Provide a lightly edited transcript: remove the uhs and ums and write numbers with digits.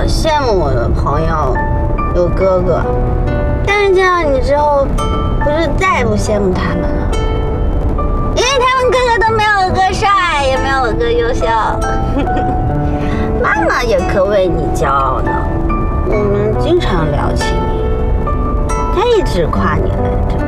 羡慕我的朋友有哥哥，但是见到你之后，不是再也不羡慕他们了，因为他们哥哥都没有我哥帅，也没有我哥优秀。妈妈也可为你骄傲呢，我们经常聊起你，她一直夸你来着。